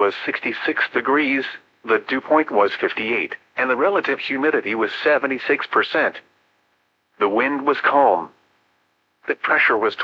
was 66 degrees, the dew point was 58, and the relative humidity was 76%. The wind was calm. The pressure was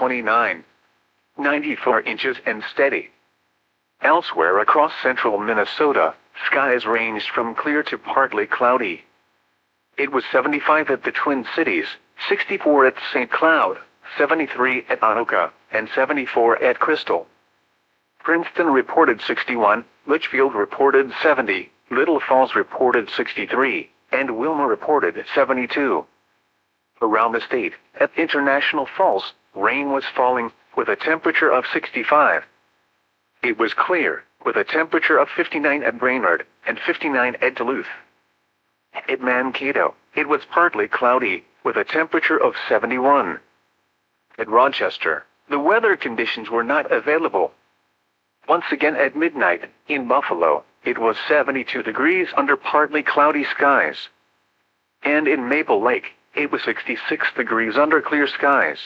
29.94 inches and steady. Elsewhere across central Minnesota, skies ranged from clear to partly cloudy. It was 75 at the Twin Cities, 64 at St. Cloud, 73 at Anoka, and 74 at Crystal. Princeton reported 61, Litchfield reported 70, Little Falls reported 63, and Wilmer reported 72. Around the state, at International Falls, rain was falling, with a temperature of 65. It was clear, with a temperature of 59 at Brainerd, and 59 at Duluth. At Mankato, it was partly cloudy, with a temperature of 71. At Rochester, the weather conditions were not available. Once again at midnight, in Buffalo, it was 72 degrees under partly cloudy skies. And in Maple Lake, it was 66 degrees under clear skies.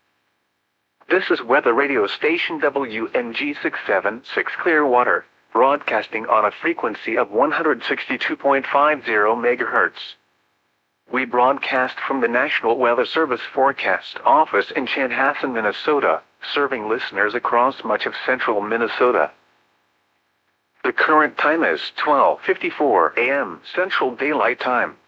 This is weather radio station WNG 676 Clearwater, broadcasting on a frequency of 162.50 MHz. We broadcast from the National Weather Service Forecast Office in Chanhassen, Minnesota, serving listeners across much of central Minnesota. The current time is 12:54 a.m. Central Daylight Time.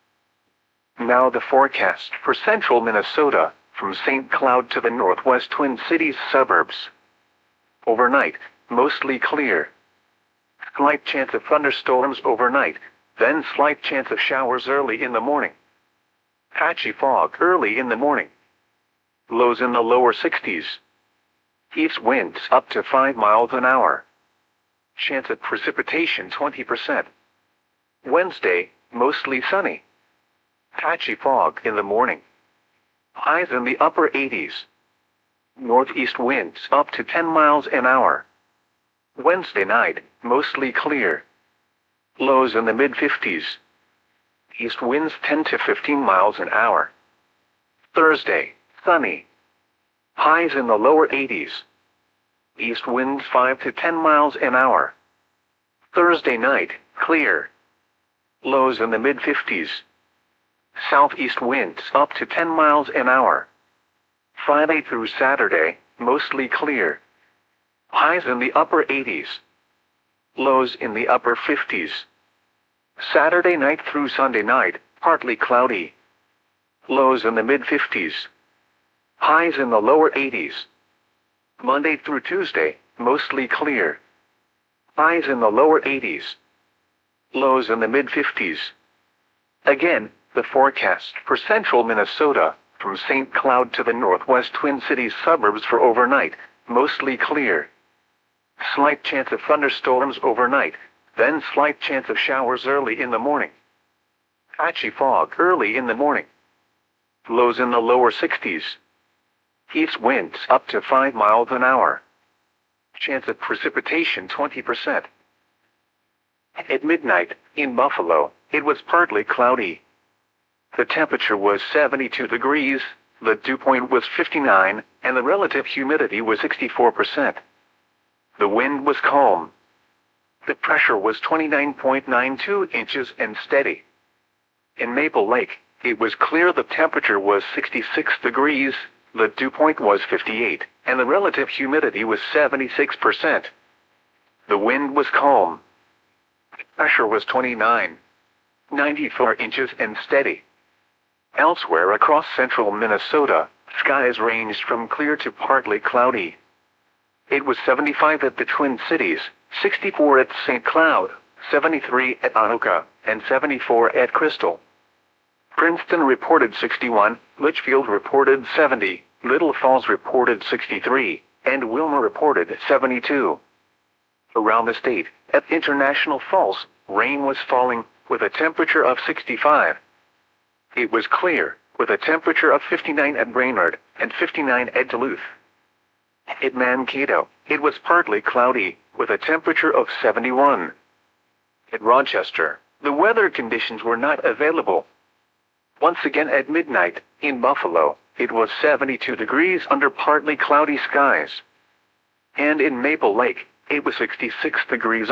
Now the forecast for central Minnesota, from St. Cloud to the northwest Twin Cities suburbs. Overnight, mostly clear. Slight chance of thunderstorms overnight, then slight chance of showers early in the morning. Patchy fog early in the morning. Lows in the lower 60s. East winds up to 5 miles an hour. Chance of precipitation 20%. Wednesday, mostly sunny. Patchy fog in the morning. Highs in the upper 80s. Northeast winds up to 10 miles an hour. Wednesday night, mostly clear. Lows in the mid-50s. East winds 10 to 15 miles an hour. Thursday, sunny. Highs in the lower 80s. East winds 5 to 10 miles an hour. Thursday night, clear. Lows in the mid-50s. Southeast winds up to 10 miles an hour. Friday through Saturday, mostly clear. Highs in the upper 80s. Lows in the upper 50s. Saturday night through Sunday night, partly cloudy. Lows in the mid-50s. Highs in the lower 80s. Monday through Tuesday, mostly clear. Highs in the lower 80s. Lows in the mid-50s. Again, the forecast for central Minnesota, from St. Cloud to the northwest Twin Cities suburbs for overnight, mostly clear. Slight chance of thunderstorms overnight, then slight chance of showers early in the morning. Patchy fog early in the morning. Lows in the lower 60s. East winds up to 5 miles an hour. Chance of precipitation 20%. At midnight, in Buffalo, it was partly cloudy. The temperature was 72 degrees, the dew point was 59, and the relative humidity was 64%. The wind was calm. The pressure was 29.92 inches and steady. In Maple Lake, it was clear the temperature was 66 degrees, the dew point was 58, and the relative humidity was 76%. The wind was calm. The pressure was 29.94 inches and steady. Elsewhere across central Minnesota, skies ranged from clear to partly cloudy. It was 75 at the Twin Cities, 64 at St. Cloud, 73 at Anoka, and 74 at Crystal. Princeton reported 61, Litchfield reported 70, Little Falls reported 63, and Wilmer reported 72. Around the state, at International Falls, rain was falling, with a temperature of 65. It was clear, with a temperature of 59 at Brainerd, and 59 at Duluth. At Mankato, it was partly cloudy, with a temperature of 71. At Rochester, the weather conditions were not available. Once again at midnight, in Buffalo, it was 72 degrees under partly cloudy skies. And in Maple Lake, it was 66 degrees